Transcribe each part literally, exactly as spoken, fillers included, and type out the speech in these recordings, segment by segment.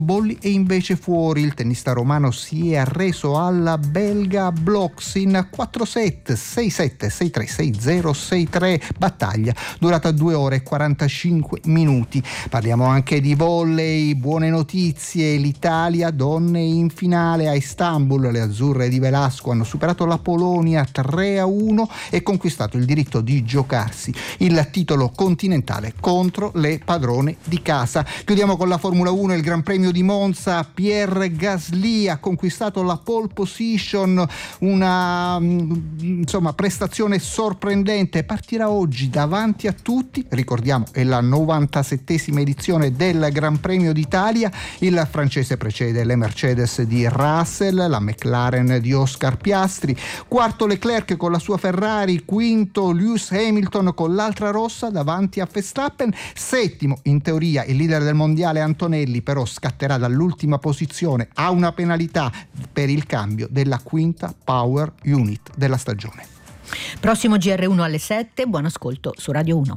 Bolli e invece fuori. Il tennista romano si è arreso alla belga Bloks in quattro set, sei sette, sei tre, sei zero, sei tre, battaglia durata due ore e quarantacinque minuti. Parliamo anche di volley, buone notizie, l'Italia donne in finale a Istanbul, le azzurre di Velasco hanno superato la Polonia tre a uno e conquistato il diritto di giocarsi il titolo continentale contro le padrone di casa. Chiudiamo con la Formula uno, il Gran Premio di Monza. Pierre Gasly ha conquistato la pole position, una insomma prestazione sorprendente. Partirà oggi davanti a tutti, ricordiamo è la novantasettesima edizione del Gran Premio d'Italia. Il francese precede le Mercedes di Russell, la McLaren di Oscar Piastri, quarto Leclerc con la sua Ferrari, quinto Lewis Hamilton con l'altra rossa davanti a Verstappen, settimo in teoria il leader del mondiale Antonelli, però scatterà dall'ultima posizione, ha una penalità per il cambio della quinta power unit della stagione. Prossimo G R uno alle sette, buon ascolto su Radio uno.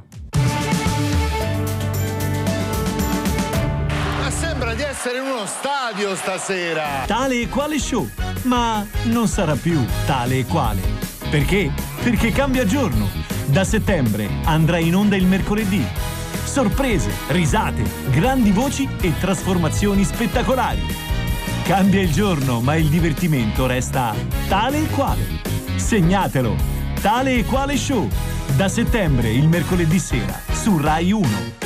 Ma sembra di essere in uno stadio stasera. Tale e quale show, ma non sarà più tale e quale. Perché? Perché cambia giorno. Da settembre andrà in onda il mercoledì. Sorprese, risate, grandi voci e trasformazioni spettacolari. Cambia il giorno, ma il divertimento resta tale e quale. Segnatelo. Tale e quale show. Da settembre, il mercoledì sera, su Rai uno.